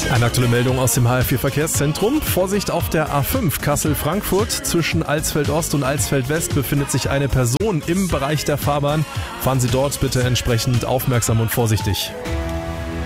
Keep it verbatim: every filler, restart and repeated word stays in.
Eine aktuelle Meldung aus dem H R vier Verkehrszentrum. Vorsicht auf der A fünf Kassel-Frankfurt. Zwischen Alsfeld-Ost und Alsfeld-West befindet sich eine Person im Bereich der Fahrbahn. Fahren Sie dort bitte entsprechend aufmerksam und vorsichtig.